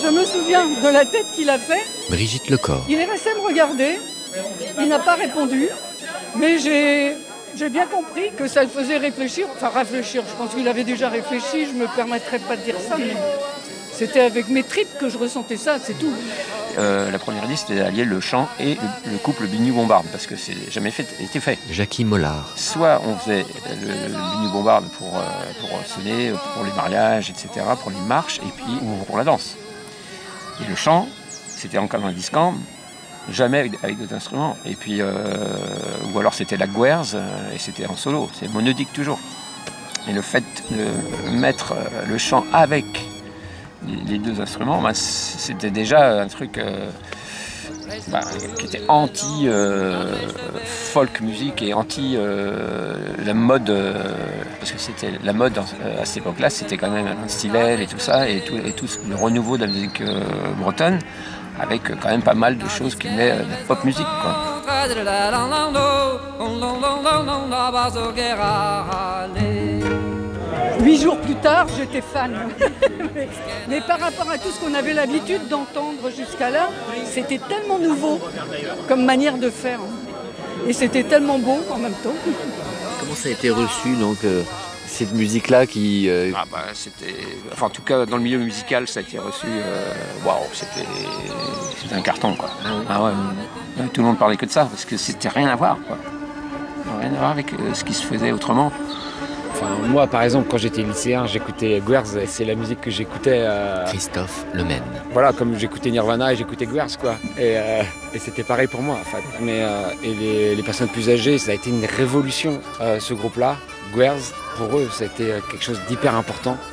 Je me souviens de la tête qu'il a fait. Brigitte Lecor. Il est resté me regarder. Il n'a pas répondu. Mais j'ai bien compris que ça le faisait réfléchir. Enfin, réfléchir, je pense qu'il avait déjà réfléchi. Je ne me permettrai pas de dire ça, mais c'était avec mes tripes que je ressentais ça, c'est tout. La première idée, c'était d'allier le chant et le couple Biniou-Bombarde, parce que c'est jamais été fait. Jackie Mollard. Soit on faisait le Biniou-Bombarde pour sonner, pour les mariages, etc., pour les marches, et puis ou pour la danse. Et le chant, c'était encore dans le discan, jamais avec d'autres instruments. Et puis, ou alors c'était la gwerz, et c'était en solo, c'est monodique toujours. Et le fait de mettre le chant avec les deux instruments, c'était déjà un truc qui était anti-folk musique et anti la mode, parce que c'était la mode à cette époque-là, c'était quand même un Stivell et tout ça, et tout le renouveau de la musique bretonne, avec quand même pas mal de choses qui venaient de la pop musique, quoi. 8 jours plus tard, j'étais fan. Mais par rapport à tout ce qu'on avait l'habitude d'entendre jusqu'à là, c'était tellement nouveau comme manière de faire. Et c'était tellement beau en même temps. Comment ça a été reçu, donc, cette musique-là qui... C'était... Enfin, en tout cas, dans le milieu musical, ça a été reçu... Waouh, c'était un carton, quoi. Ah ouais, tout le monde parlait que de ça, parce que c'était rien à voir, quoi. Rien à voir avec ce qui se faisait autrement. Enfin, moi, par exemple, quand j'étais lycéen, j'écécoutais gwerz, c'est la musique que j'écoutais. Christophe Lemaine. Voilà, comme j'écoutais Nirvana et j'écoutais gwerz, quoi. Et c'était pareil pour moi, en fait. Mais les personnes plus âgées, ça a été une révolution, ce groupe-là. Gwerz, pour eux, ça a été quelque chose d'hyper important.